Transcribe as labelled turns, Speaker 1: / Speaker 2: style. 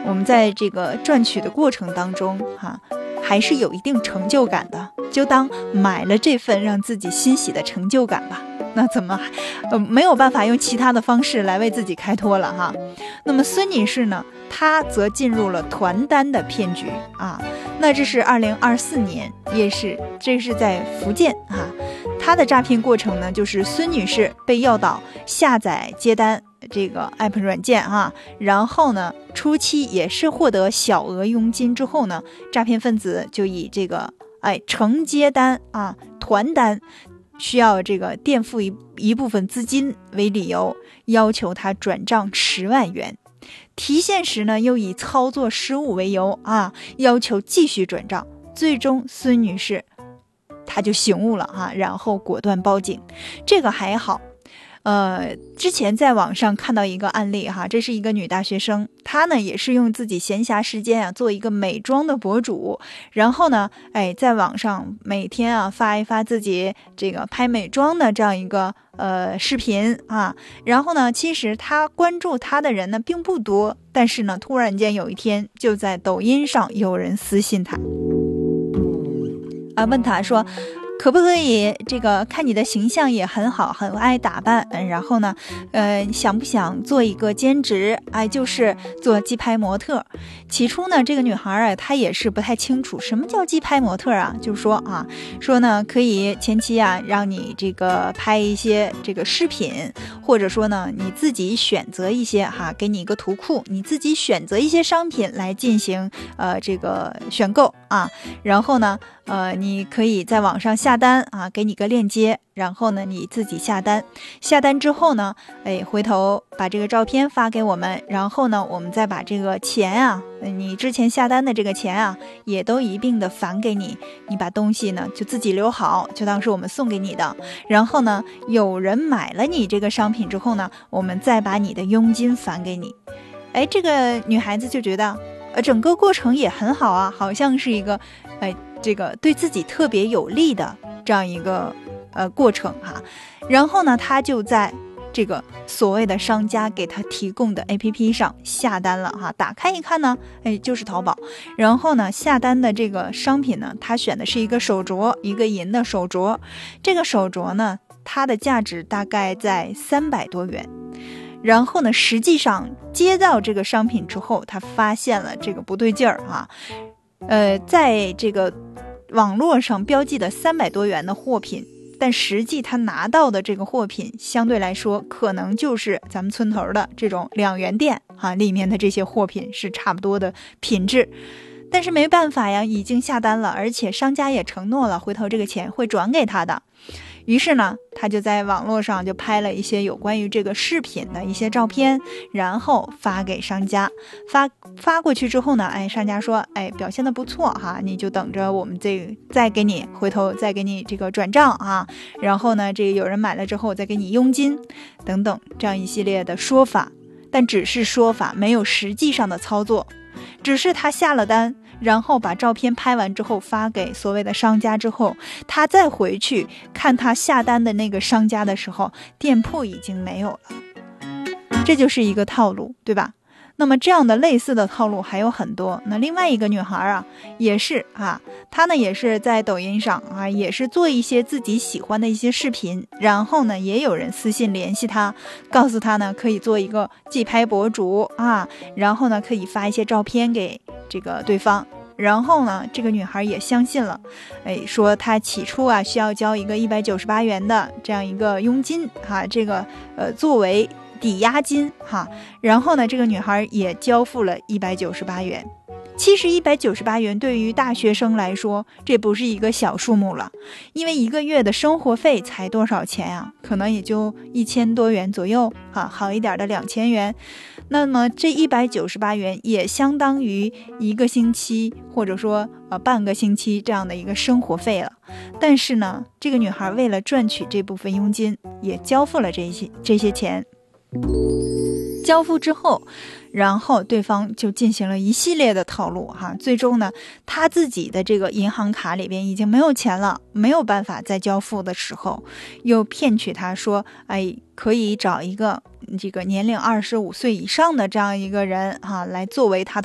Speaker 1: 我们在这个赚取的过程当中还是有一定成就感的，就当买了这份让自己欣喜的成就感吧。那怎么没有办法用其他的方式来为自己开脱了哈。那么孙女士呢，她则进入了团单的骗局那这是2024年，这是在福建她的诈骗过程呢，就是孙女士被诱导下载接单这个 app 软件然后呢初期也是获得小额佣金之后呢，诈骗分子就以这个承接单团单需要这个垫付一部分资金为理由，要求他转账10万元。提现时呢，又以操作失误为由要求继续转账。最终孙女士她就醒悟了然后果断报警。这个还好。之前在网上看到一个案例这是一个女大学生，她呢也是用自己闲暇时间做一个美妆的博主，然后呢在网上每天发一发自己这个拍美妆的这样一个视频然后呢其实她关注她的人呢并不多，但是呢突然间有一天就在抖音上有人私信她问她说可不可以这个看你的形象也很好，很爱打扮，然后呢想不想做一个兼职就是做机拍模特。起初呢这个女孩她也是不太清楚什么叫机拍模特就是说说呢可以前期让你这个拍一些这个视频，或者说呢你自己选择一些给你一个图库，你自己选择一些商品来进行这个选购然后呢你可以在网上下单给你个链接，然后呢你自己下单之后呢回头把这个照片发给我们，然后呢我们再把这个钱你之前下单的这个钱也都一并的返给你，你把东西呢就自己留好，就当是我们送给你的。然后呢有人买了你这个商品之后呢，我们再把你的佣金返给你。这个女孩子就觉得整个过程也很好好像是一个这个对自己特别有利的这样一个过程然后呢她就在这个所谓的商家给她提供的 APP 上下单了打开一看呢就是淘宝。然后呢下单的这个商品呢，她选的是一个手镯，一个银的手镯。这个手镯呢它的价值大概在300多元。然后呢实际上接到这个商品之后，她发现了这个不对劲儿在这个网络上标记的300多元的货品，但实际他拿到的这个货品相对来说可能就是咱们村头的这种2元店里面的这些货品是差不多的品质。但是没办法已经下单了，而且商家也承诺了回头这个钱会转给他的。于是呢他就在网络上就拍了一些有关于这个饰品的一些照片，然后发给商家。发过去之后呢商家说表现的不错你就等着我们再给你回头再给你这个转账然后呢这个有人买了之后再给你佣金等等这样一系列的说法。但只是说法，没有实际上的操作，只是他下了单，然后把照片拍完之后发给所谓的商家之后，他再回去看他下单的那个商家的时候，店铺已经没有了。这就是一个套路，对吧？那么这样的类似的套路还有很多。那另外一个女孩也是她呢也是在抖音上也是做一些自己喜欢的一些视频，然后呢也有人私信联系她，告诉她呢可以做一个寄拍博主然后呢可以发一些照片给这个对方。然后呢这个女孩也相信了，说她起初需要交一个198元的这样一个佣金这个作为抵押金然后呢这个女孩也交付了198元。其实198元对于大学生来说这不是一个小数目了，因为一个月的生活费才多少钱可能也就1000多元左右好一点的2000元。那么这198元也相当于一个星期或者说半个星期这样的一个生活费了。但是呢这个女孩为了赚取这部分佣金也交付了这些钱。交付之后，然后对方就进行了一系列的套路最终呢他自己的这个银行卡里边已经没有钱了，没有办法再交付的时候，又骗取他说可以找一个这个年龄25岁以上的这样一个人来作为他的